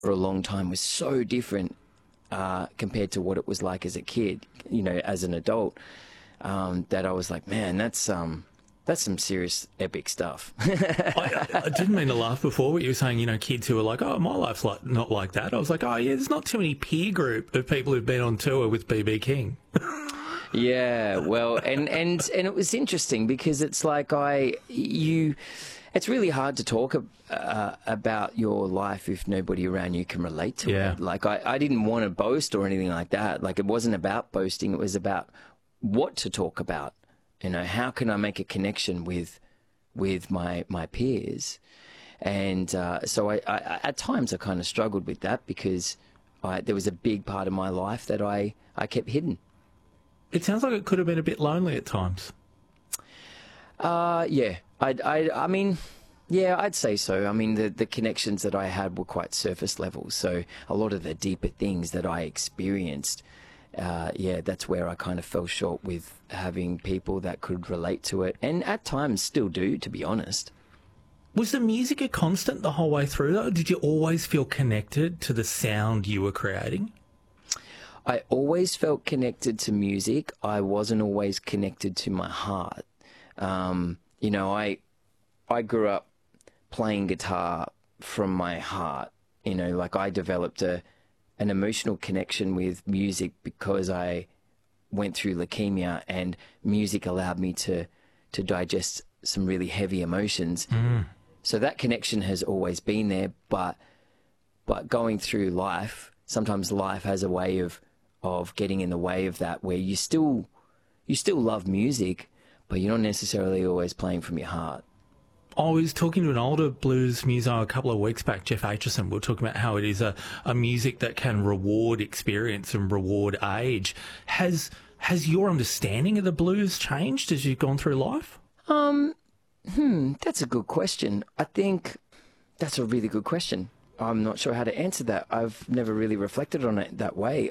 for a long time was so different compared to what it was like as a kid, as an adult, that I was like, man, that's some serious epic stuff. I didn't mean to laugh before, but you were saying, kids who are like, oh, my life's not like that. I was like, oh, yeah, there's not too many peer group of people who've been on tour with B.B. King. Yeah, well, and it was interesting because it's like it's really hard to talk about your life if nobody around you can relate to it. Like, I didn't want to boast or anything like that. Like, it wasn't about boasting. It was about what to talk about. How can I make a connection with my peers? And so I at times I kind of struggled with that because there was a big part of my life that I kept hidden. It sounds like it could have been a bit lonely at times. Yeah. I mean, yeah, I'd say so. I mean, the connections that I had were quite surface level. So a lot of the deeper things that I experienced, that's where I kind of fell short with having people that could relate to it. And at times still do, to be honest. Was the music a constant the whole way through, though? Did you always feel connected to the sound you were creating? I always felt connected to music. I wasn't always connected to my heart. I grew up playing guitar from my heart. Like I developed an emotional connection with music because I went through leukemia, and music allowed me to digest some really heavy emotions. So that connection has always been there, but going through life, sometimes life has a way of getting in the way of that, where you still love music, but you're not necessarily always playing from your heart. I was talking to an older blues muso a couple of weeks back, Jeff Aitchison. We were talking about how it is a music that can reward experience and reward age. Has your understanding of the blues changed as you've gone through life? That's a good question. I think that's a really good question. I'm not sure how to answer that. I've never really reflected on it that way.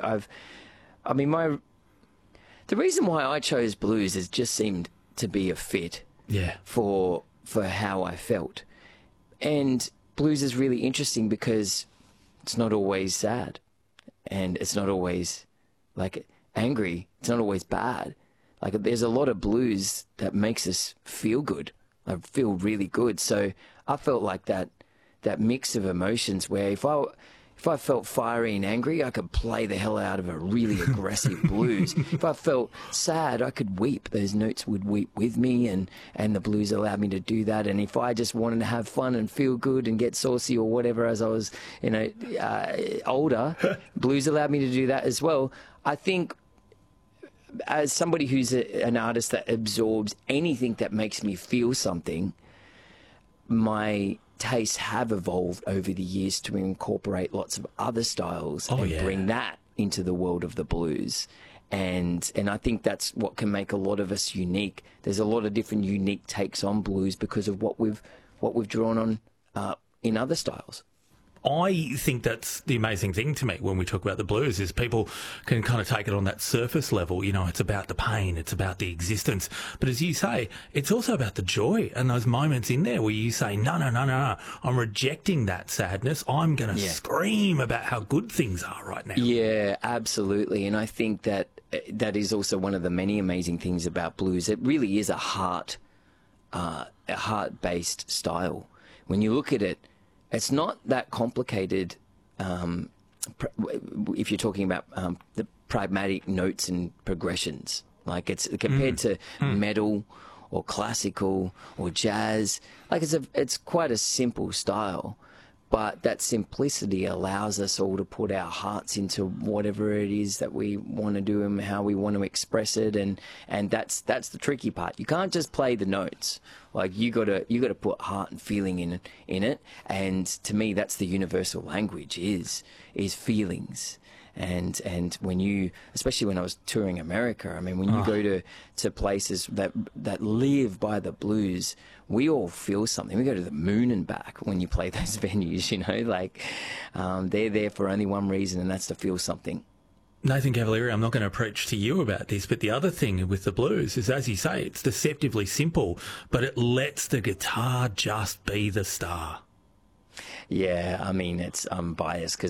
The reason why I chose blues is just seemed to be a fit for how I felt. And blues is really interesting because it's not always sad, and it's not always like angry. It's not always bad. Like, there's a lot of blues that makes us feel good. I feel really good. So I felt like that mix of emotions where if I felt fiery and angry, I could play the hell out of a really aggressive blues. If I felt sad, I could weep. Those notes would weep with me, and the blues allowed me to do that. And if I just wanted to have fun and feel good and get saucy or whatever as I was, older, blues allowed me to do that as well. I think as somebody who's an artist that absorbs anything that makes me feel something, my tastes have evolved over the years to incorporate lots of other styles bring that into the world of the blues. And I think that's what can make a lot of us unique. There's a lot of different unique takes on blues because of what we've drawn on in other styles. I think that's the amazing thing to me when we talk about the blues is people can kind of take it on that surface level. It's about the pain, it's about the existence. But as you say, it's also about the joy and those moments in there where you say, no, I'm rejecting that sadness. I'm going to scream about how good things are right now. Yeah, absolutely. And I think that is also one of the many amazing things about blues. It really is a heart-based style. When you look at it, it's not that complicated if you're talking about the pragmatic notes and progressions. Like, it's compared to metal or classical or jazz. Like, it's quite a simple style, but that simplicity allows us all to put our hearts into whatever it is that we want to do and how we want to express it, and that's the tricky part. You can't just play the notes. Like, you gotta put heart and feeling in it, and to me, that's the universal language is feelings. And when you, especially when I was touring America, I mean, when you go to places that live by the blues, we all feel something. We go to the moon and back when you play those venues, they're there for only one reason, and that's to feel something. Nathan Cavalieri, I'm not going to preach to you about this, but the other thing with the blues is, as you say, it's deceptively simple, but it lets the guitar just be the star. Yeah, I mean, I'm biased because